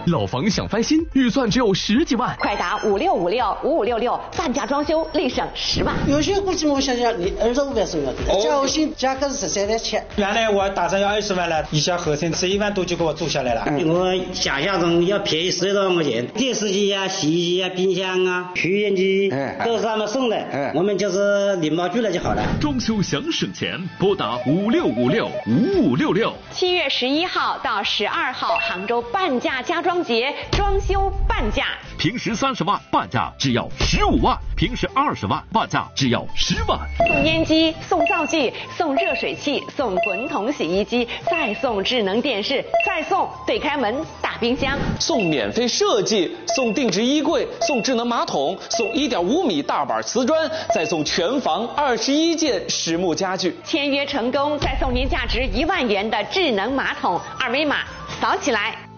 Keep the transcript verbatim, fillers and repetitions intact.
老房想翻新，预算只有十几万， 快打五六五六五五六六，半价装修，立省十万。 有些估计我想想，你二十五万是要的，交新价格是十三万七。 原来我打算要二十万了，一下合成十一万多就给我做下来了。 嗯、我想象中要便宜十多万块钱，电视机啊、洗衣机啊、冰箱啊、抽烟机都是他们送的，嗯、我们就是领包去了就好了。 装修想省钱，拨打五六五六五五六六。 七月十一号到十二号，杭州半价家装节，装修半价。 平时三十万，半价只要十五万；平时二十万，半价只要十万。 送烟机，送灶具，送热水器，送滚筒洗衣机，再送智能电视，再送对开门大冰箱， 送免费设计，送定制衣柜，送智能马桶，送一点五米大板瓷砖，再送全房二十一件实木家具。 签约成功，再送您价值一万元的智能马桶，二维码扫起来。